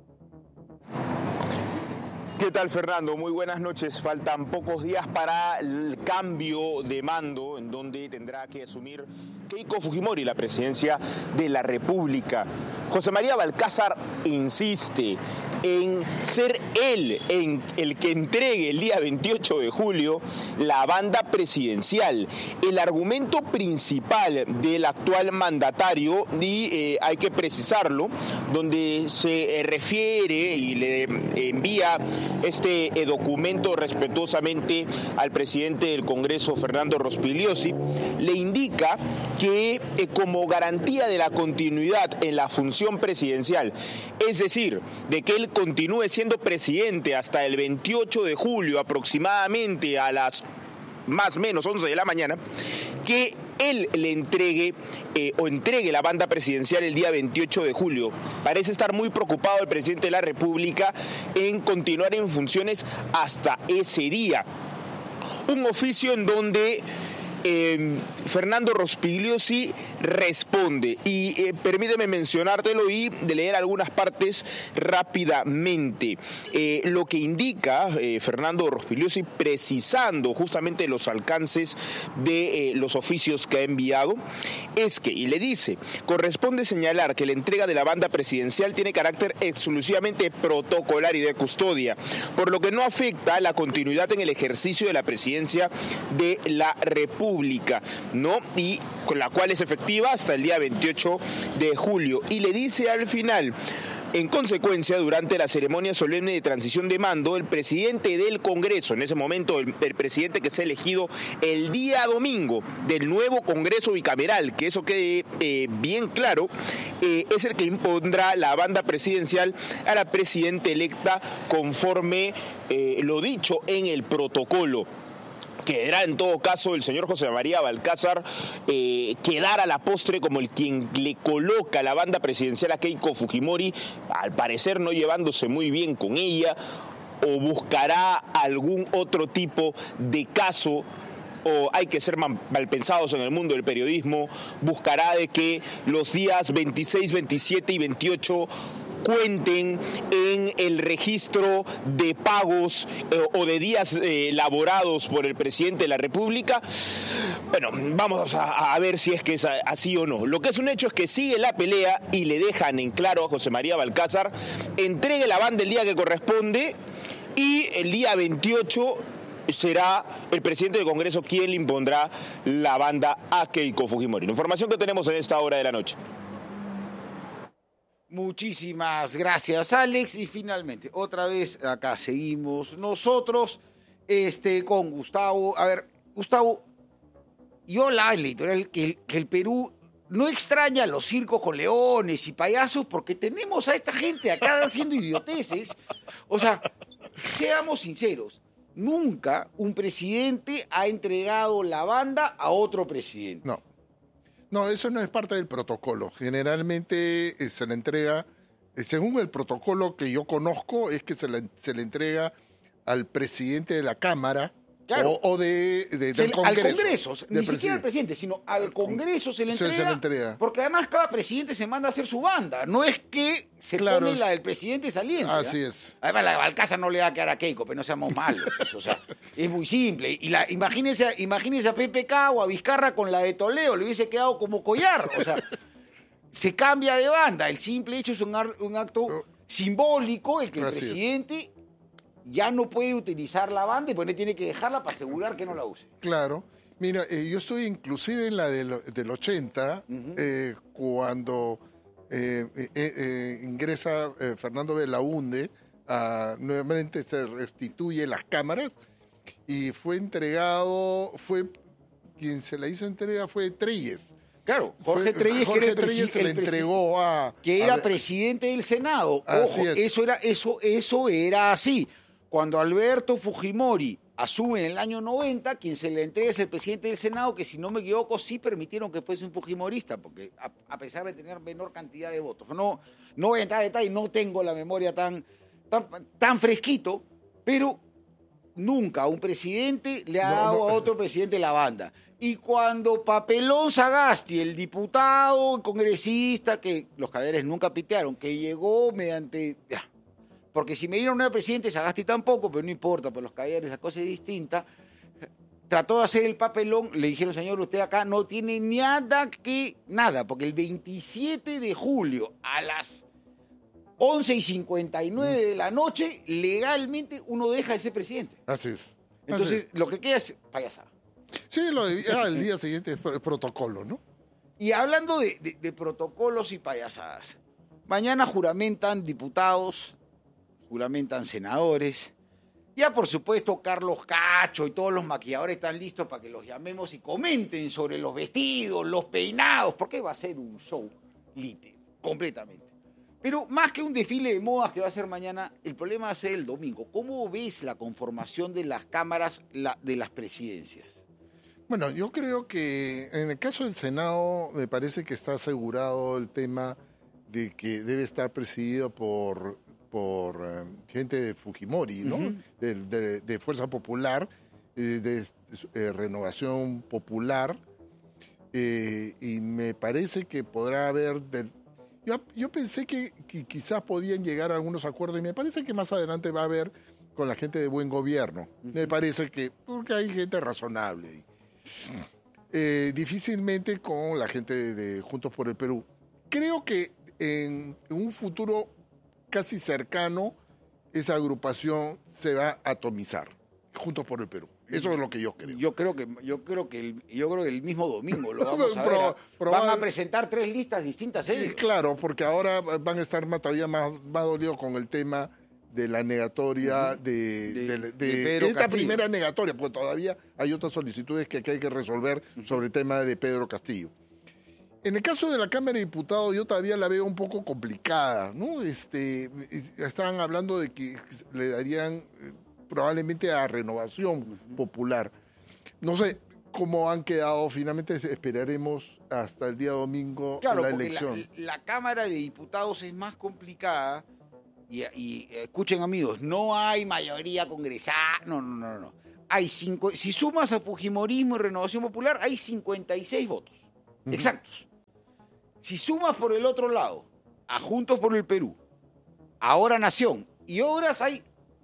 ¿Qué tal, Fernando? Muy buenas noches. Faltan pocos días para el cambio de mando en donde tendrá que asumir Keiko Fujimori la presidencia de la República. José María Balcázar insiste en ser él el que entregue el día 28 de julio la banda presidencial. El argumento principal del actual mandatario, y hay que precisarlo, donde se refiere y le envía este documento respetuosamente al presidente del Congreso, Fernando Rospigliosi, le indica que como garantía de la continuidad en la función presidencial, es decir, de que él continúe siendo presidente hasta el 28 de julio aproximadamente a las más o menos 11 de la mañana, que él le entregue la banda presidencial el día 28 de julio. Parece estar muy preocupado el presidente de la República en continuar en funciones hasta ese día. Un oficio en donde Fernando Rospigliosi responde, y permíteme mencionártelo y de leer algunas partes rápidamente. Lo que indica Fernando Rospigliosi, precisando justamente los alcances de los oficios que ha enviado, es que, y le dice, corresponde señalar que la entrega de la banda presidencial tiene carácter exclusivamente protocolar y de custodia, por lo que no afecta a la continuidad en el ejercicio de la presidencia de la República, ¿no? Y con la cual es efectiva hasta el día 28 de julio. Y le dice al final, En consecuencia, durante la ceremonia solemne de transición de mando, el presidente del Congreso, en ese momento el presidente que se ha elegido el día domingo del nuevo Congreso bicameral, que eso quede bien claro, es el que impondrá la banda presidencial a la presidenta electa conforme lo dicho en el protocolo. Quedará en todo caso el señor José María Balcázar quedar a la postre como el quien le coloca la banda presidencial a Keiko Fujimori, al parecer no llevándose muy bien con ella, o buscará algún otro tipo de caso, o hay que ser malpensados en el mundo del periodismo, buscará de que los días 26, 27 y 28 cuenten en el registro de pagos o de días laborados por el presidente de la República. Bueno, vamos a ver si es que es así o no. Lo que es un hecho es que sigue la pelea y le dejan en claro a José María Balcázar, entregue la banda el día que corresponde y el día 28 será el presidente del Congreso quien le impondrá la banda a Keiko Fujimori. La información que tenemos en esta hora de la noche. Muchísimas gracias, Alex. Y finalmente, otra vez acá seguimos nosotros con Gustavo. A ver, Gustavo, yo hablaba en la editorial que el Perú no extraña los circos con leones y payasos porque tenemos a esta gente acá haciendo idioteces. O sea, seamos sinceros, nunca un presidente ha entregado la banda a otro presidente. No, eso no es parte del protocolo. Generalmente se le entrega, según el protocolo que yo conozco, es que se le entrega al presidente de la Cámara. Claro. O del Congreso. Al Congreso, ni siquiera al presidente, sino al Congreso se le entrega. Porque además cada presidente se manda a hacer su banda. No es que se pone la del presidente saliente. Así es. Además, la de Balcázar no le va a quedar a Keiko, pero no seamos malos. O sea, es muy simple. Y imagínense a PPK o a Vizcarra con la de Toledo, le hubiese quedado como collar. O sea, se cambia de banda. El simple hecho es un acto simbólico, el que el presidente ya no puede utilizar la banda y pues tiene que dejarla para asegurar que no la use. Claro. Mira, yo estoy inclusive en la del 80, cuando ingresa Fernando Belaúnde, nuevamente se restituye las cámaras y quien se la hizo entrega fue Treyes. Claro, Jorge Treyes, se le entregó que era presidente del Senado. Ojo, eso era así. Cuando Alberto Fujimori asume en el año 90, quien se le entrega es el presidente del Senado, que si no me equivoco sí permitieron que fuese un fujimorista, porque a pesar de tener menor cantidad de votos. No voy a entrar en detalle, no tengo la memoria tan fresquito, pero nunca un presidente le ha dado a otro presidente la banda. Y cuando Papelón Sagasti, el diputado, el congresista, que los cadáveres nunca pitearon, que llegó mediante... Porque si me dieron nueve presidentes, Sagasti tampoco, pero no importa, pues los caballeros, esa cosa es distinta. Trató de hacer el papelón, le dijeron, señor, usted acá no tiene nada, porque el 27 de julio a las 11:59 de la noche, legalmente uno deja de ser presidente. Así es. Entonces, lo que queda es payasada. Sí, el día siguiente es protocolo, ¿no? Y hablando de protocolos y payasadas, mañana juramentan diputados, juramentan senadores. Ya, por supuesto, Carlos Cacho y todos los maquilladores están listos para que los llamemos y comenten sobre los vestidos, los peinados, porque va a ser un show completamente. Pero más que un desfile de modas que va a ser mañana, el problema va a ser el domingo. ¿Cómo ves la conformación de las cámaras de las presidencias? Bueno, yo creo que en el caso del Senado me parece que está asegurado el tema de que debe estar presidido por gente de Fujimori, ¿no? Uh-huh. de Fuerza Popular, de Renovación Popular, y me parece que podrá haber... Yo pensé que quizás podían llegar a algunos acuerdos, y me parece que más adelante va a haber con la gente de Buen Gobierno. Uh-huh. Me parece que porque hay gente razonable. Difícilmente con la gente de Juntos por el Perú. Creo que en un futuro casi cercano, esa agrupación se va a atomizar, Juntos por el Perú. Eso es lo que yo creo. Yo creo que el mismo domingo lo vamos a ver. Van a presentar 3 listas distintas ellos. Claro, porque ahora van a estar todavía más dolidos con el tema de la negatoria de Pedro esta Castillo. Primera negatoria, porque todavía hay otras solicitudes que hay que resolver sobre el tema de Pedro Castillo. En el caso de la Cámara de Diputados, yo todavía la veo un poco complicada, ¿no? Estaban hablando de que le darían probablemente a Renovación Popular. No sé cómo han quedado, finalmente esperaremos hasta el día domingo la elección. La Cámara de Diputados es más complicada y escuchen amigos, no hay mayoría congresal, no. Hay si sumas a Fujimorismo y Renovación Popular, hay 56 votos, exactos. Si sumas por el otro lado a Juntos por el Perú, Ahora Nación y Obras, hay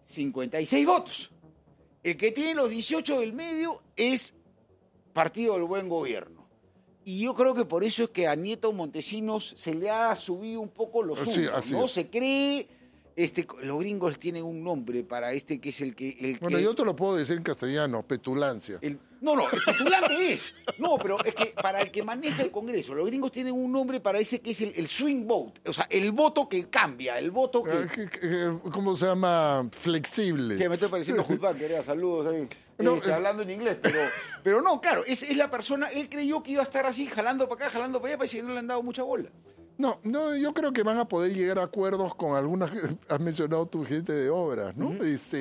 56 votos. El que tiene los 18 del medio es Partido del Buen Gobierno. Y yo creo que por eso es que a Nieto Montesinos se le ha subido un poco los humos, ¿no? Se cree... los gringos tienen un nombre para que es el que... Bueno, yo te lo puedo decir en castellano, petulancia. El petulante es. No, pero es que para el que maneja el Congreso, los gringos tienen un nombre para ese que es el swing vote, o sea, el voto que cambia, el voto que... ¿Cómo se llama? Flexible. Que me estoy pareciendo Jutbán, quería saludos ahí. Hablando en inglés, pero no, claro, es la persona, él creyó que iba a estar así, jalando para acá, jalando para allá, parece que no le han dado mucha bola. No, yo creo que van a poder llegar a acuerdos con algunas, has mencionado tu gente de obras, ¿no?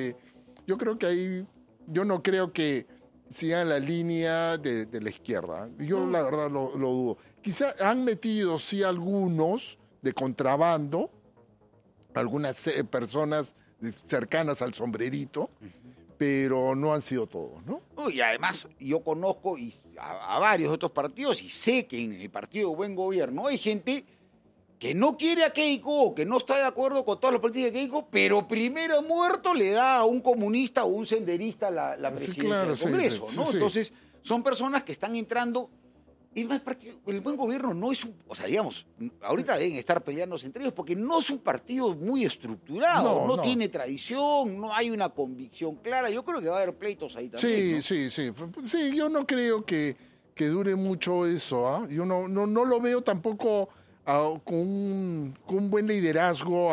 Yo creo que ahí, yo no creo que sigan la línea de la izquierda. Yo la verdad lo dudo. Quizá han metido, sí, algunos de contrabando, algunas personas cercanas al sombrerito, pero no han sido todos, ¿no? Y además, yo conozco a varios de estos partidos y sé que en el Partido de Buen Gobierno hay gente que no quiere a Keiko o que no está de acuerdo con todas las políticas de Keiko, pero primero muerto le da a un comunista o un senderista la presidencia del Congreso, ¿no? Sí. Entonces, son personas que están entrando... Es más, el Buen Gobierno no es un... O sea, digamos, ahorita deben estar peleándose entre ellos porque no es un partido muy estructurado, no tiene tradición, no hay una convicción clara. Yo creo que va a haber pleitos ahí también. Sí, ¿no? Sí, yo no creo que dure mucho eso, ¿eh? Yo no lo veo tampoco con un buen liderazgo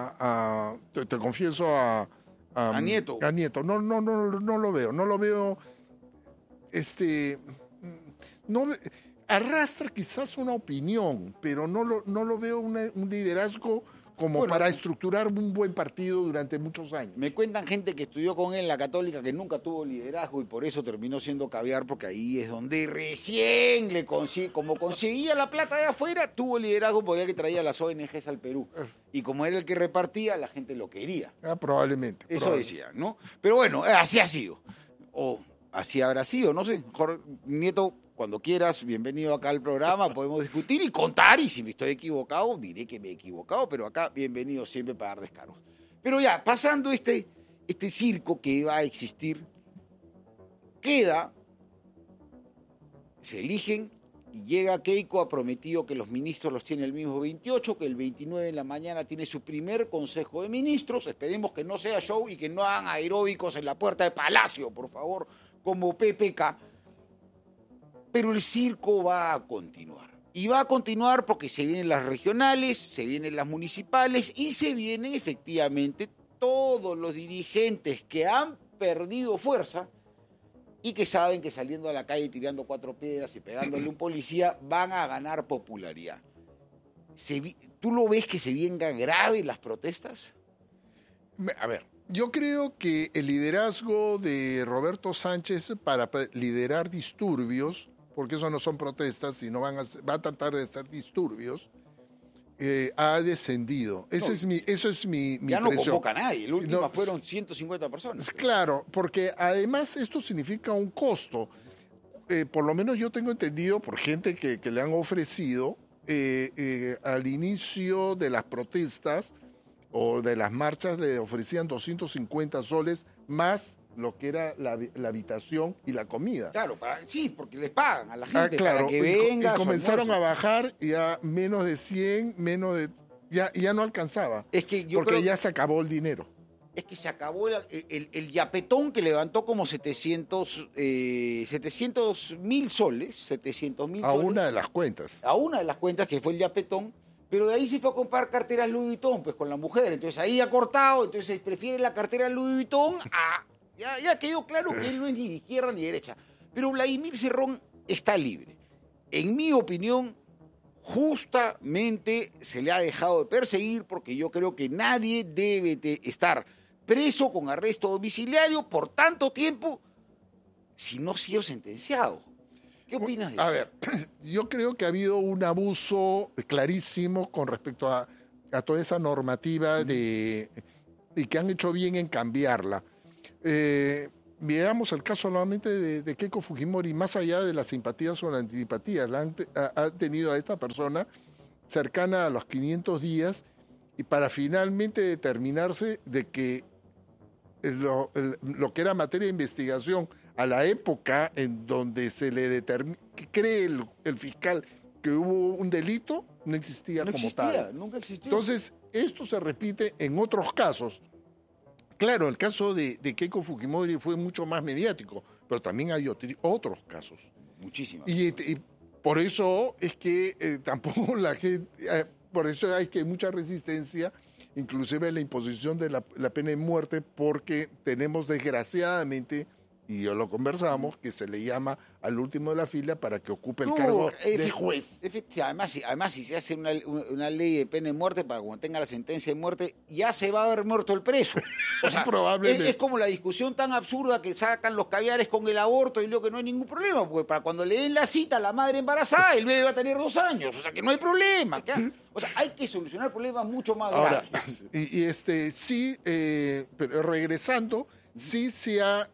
te confieso, a Nieto. A Nieto. No lo veo. No lo veo... No, arrastra quizás una opinión, pero no lo veo un liderazgo como para estructurar un buen partido durante muchos años. Me cuentan gente que estudió con él en la Católica que nunca tuvo liderazgo y por eso terminó siendo caviar, porque ahí es donde recién como conseguía la plata de afuera, tuvo liderazgo porque era que traía las ONGs al Perú. Y como era el que repartía, la gente lo quería. Probablemente. Eso decían, ¿no? Pero bueno, así ha sido. O así habrá sido, no sé. Jorge Nieto, cuando quieras, bienvenido acá al programa, podemos discutir y contar, y si me estoy equivocado, diré que me he equivocado, pero acá bienvenido siempre para dar descargos. Pero ya, pasando este circo que va a existir, se eligen y llega Keiko, ha prometido que los ministros los tiene el mismo 28, que el 29 en la mañana tiene su primer consejo de ministros, esperemos que no sea show y que no hagan aeróbicos en la puerta de Palacio, por favor, como PPK. Pero el circo va a continuar. Y va a continuar porque se vienen las regionales, se vienen las municipales y se vienen efectivamente todos los dirigentes que han perdido fuerza y que saben que saliendo a la calle tirando 4 piedras y pegándole a un policía van a ganar popularidad. ¿Tú lo ves que se vengan graves las protestas? A ver, yo creo que el liderazgo de Roberto Sánchez para liderar disturbios, porque eso no son protestas, sino va a tratar de hacer disturbios, ha descendido. Eso es mi impresión. Ya no convoca a nadie, el último fueron 150 personas. Claro, porque además esto significa un costo. Por lo menos yo tengo entendido por gente que le han ofrecido al inicio de las protestas o de las marchas le ofrecían 250 soles más lo que era la habitación y la comida. Claro, sí, porque les pagan a la gente para que venga. Y comenzaron a bajar y a menos de 100, ya no alcanzaba. Es que porque ya se acabó el dinero. es que se acabó el yapetón que levantó como 700.000 soles. A una de las cuentas. A una de las cuentas, que fue el yapetón. Pero de ahí se fue a comprar carteras Louis Vuitton, pues con la mujer. Entonces ahí ha cortado, entonces prefiere la cartera Louis Vuitton a... Ya quedó claro que él no es ni de izquierda ni de derecha. Pero Vladimir Cerrón está libre. En mi opinión, justamente se le ha dejado de perseguir porque yo creo que nadie debe estar preso con arresto domiciliario por tanto tiempo si no ha sido sentenciado. ¿Qué opinas de eso? A ver, yo creo que ha habido un abuso clarísimo con respecto a toda esa normativa y que han hecho bien en cambiarla. Veamos el caso nuevamente de Keiko Fujimori, más allá de las simpatías o las antipatías, ha tenido a esta persona cercana a los 500 días y para finalmente determinarse de que lo que era materia de investigación a la época en donde se le cree el fiscal que hubo un delito, no existía como tal. Nunca existió. Entonces, esto se repite en otros casos. Claro, el caso de Keiko Fujimori fue mucho más mediático, pero también hay otros casos. Muchísimos. Y por eso es que tampoco la gente... por eso hay que mucha resistencia, inclusive en la imposición de la pena de muerte, porque tenemos desgraciadamente, y yo lo conversamos, que se le llama al último de la fila para que ocupe el cargo de juez. Además, si se hace una ley de pena de muerte para cuando tenga la sentencia de muerte, ya se va a haber muerto el preso. O sea, probablemente. Es como la discusión tan absurda que sacan los caviares con el aborto y luego que no hay ningún problema, porque para cuando le den la cita a la madre embarazada, el bebé va a tener 2 años. O sea, que no hay problema. O sea, hay que solucionar problemas mucho más grandes. Sí, pero regresando, sí se ha...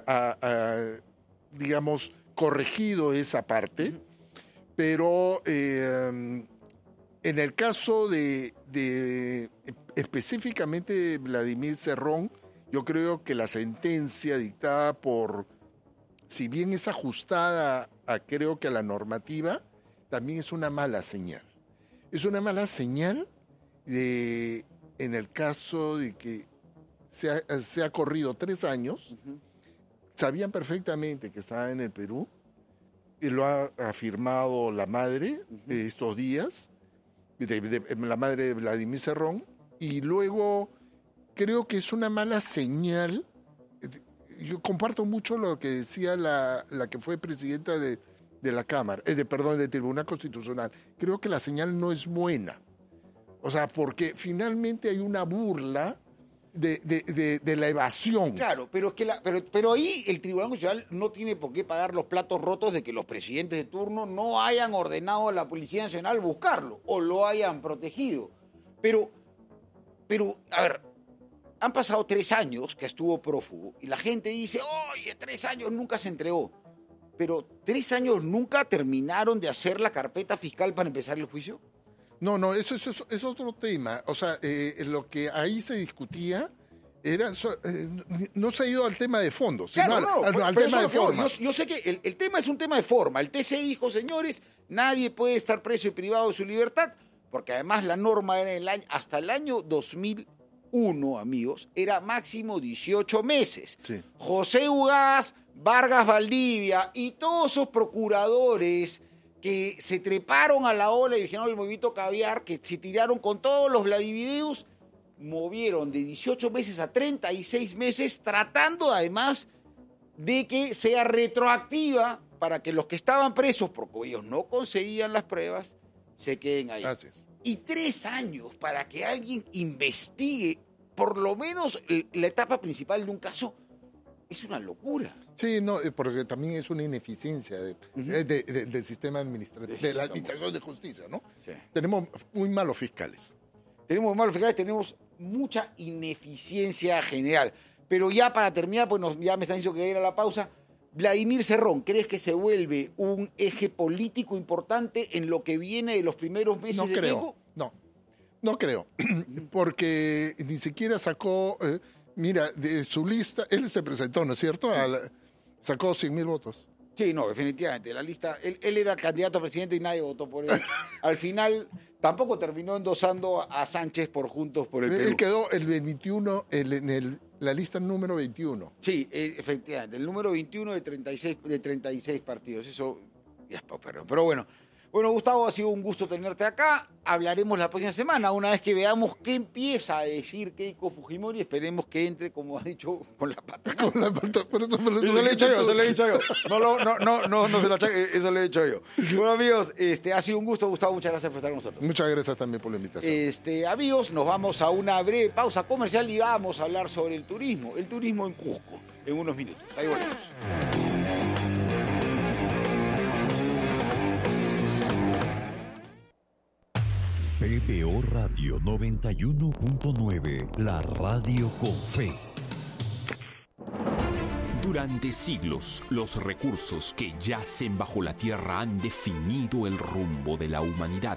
digamos, corregido esa parte, pero en el caso de específicamente Vladimir Cerrón, yo creo que la sentencia dictada si bien es ajustada creo que a la normativa, también es una mala señal. Es una mala señal en el caso de que se ha corrido 3 años, sabían perfectamente que estaba en el Perú, y lo ha afirmado la madre estos días, la madre de Vladimir Cerrón, y luego creo que es una mala señal. Yo comparto mucho lo que decía la que fue presidenta de la Cámara, del Tribunal Constitucional. Creo que la señal no es buena. O sea, porque finalmente hay una burla de la evasión. Claro, pero es que pero ahí el Tribunal Constitucional no tiene por qué pagar los platos rotos de que los presidentes de turno no hayan ordenado a la Policía Nacional buscarlo o lo hayan protegido. Pero a ver, han pasado 3 años que estuvo prófugo y la gente dice, oye, 3 años nunca se entregó. Pero 3 años nunca terminaron de hacer la carpeta fiscal para empezar el juicio. No, eso es otro tema. O sea, lo que ahí se discutía no se ha ido al tema de fondo, sino al tema de forma. Yo sé que el tema es un tema de forma. El TC dijo, señores, nadie puede estar preso y privado de su libertad, porque además la norma era hasta el año 2001, amigos, era máximo 18 meses. Sí. José Ugaz, Vargas Valdivia y todos esos procuradores que se treparon a la ola y dijeron el movimiento caviar, que se tiraron con todos los Vladivideus, movieron de 18 meses a 36 meses, tratando además de que sea retroactiva para que los que estaban presos, porque ellos no conseguían las pruebas, se queden ahí. Gracias. Y 3 años para que alguien investigue por lo menos la etapa principal de un caso, es una locura. Sí, no, porque también es una ineficiencia del sistema administrativo, de la administración de justicia, ¿no? Sí. Tenemos muy malos fiscales. Tenemos mucha ineficiencia general. Pero ya para terminar, pues ya me están diciendo que voy a ir a la pausa. Vladimir Cerrón, ¿crees que se vuelve un eje político importante en lo que viene de los primeros meses de Keiko? No creo, porque ni siquiera sacó... Mira, de su lista, él se presentó, ¿no es cierto? Sacó 100.000 votos. Sí, no, definitivamente. La lista, él era candidato a presidente y nadie votó por él. Al final tampoco terminó endosando a Sánchez por Juntos por el Perú. Él quedó el 21, la lista número 21. Sí, efectivamente, el número 21 de 36 partidos. Eso ya es paupero. Pero bueno. Bueno, Gustavo, ha sido un gusto tenerte acá. Hablaremos la próxima semana, una vez que veamos qué empieza a decir Keiko Fujimori. Esperemos que entre, como ha dicho, con la pata. Con la pata, por eso me lo Eso le he dicho yo, eso le he dicho yo. No se lo achaque, eso le he dicho yo. Bueno, amigos, ha sido un gusto, Gustavo. Muchas gracias por estar con nosotros. Muchas gracias también por la invitación. Amigos, nos vamos a una breve pausa comercial y vamos a hablar sobre el turismo en Cusco, en unos minutos. Ahí volvemos. PBO Radio 91.9, la radio con fe. Durante siglos, los recursos que yacen bajo la tierra han definido el rumbo de la humanidad.